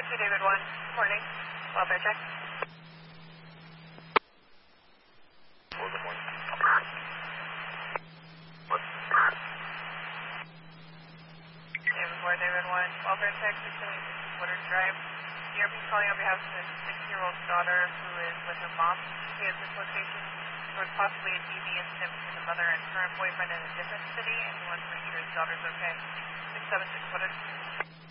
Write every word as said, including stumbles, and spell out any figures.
two David one. Morning. Welfare check. For the morning. What? David four David one. Welfare check. six seventy-six Woodard Drive. D R P calling on behalf of his six-year-old daughter who is with her mom. She has this location. There was possibly a D V incident between the mother and current boyfriend in a different city, and he wants to make sure his daughter's okay. six seventy-six Woodard.